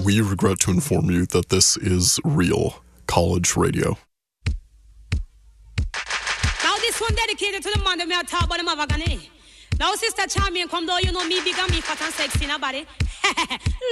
we regret to inform you that this is real college radio. Now this one dedicated to the man that me talk about the Mavagane. Now Sister Charmian come though, you know me big and me fat and sexy, nobody.